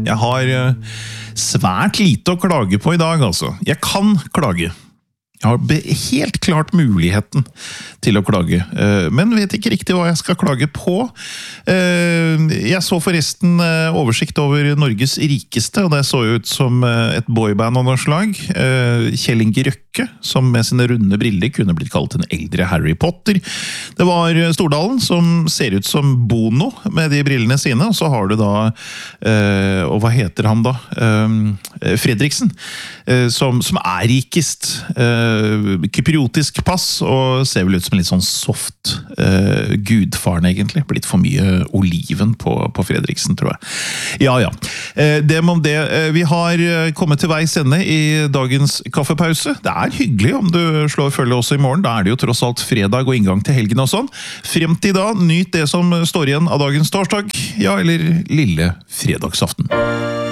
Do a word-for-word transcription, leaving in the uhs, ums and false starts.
Jeg har svært lite å klage på i dag, altså. Jeg kan klage. Jeg har helt klart muligheten til å klage, men vet ikke riktig hva jeg skal klage på. Jeg så forresten oversikt over Norges rikeste, og det så ut som et boyband av noe slag. Kjell Inge Røkke, som med sine runde briller kunne blitt kalt en eldre Harry Potter. Det var Stordalen, som ser ut som Bono med de brillene sine, og så har du da, og hva heter han da? Fredriksen, som, som er rikest. Kypriotisk pass, og ser vel ut som en litt sånn soft uh, gudfaren egentlig. Blitt for mye oliven på, på Fredriksen, tror jeg. Ja, ja. Uh, det om det. Uh, vi har kommet til veis ende i dagens kaffepause. Det er hyggelig om du slår følge også i morgen. Da er det jo tross alt fredag og inngang til helgen og sånn. Frem til da, nyt det som står igjen av dagens torsdag. Ja, eller lille fredagsaften.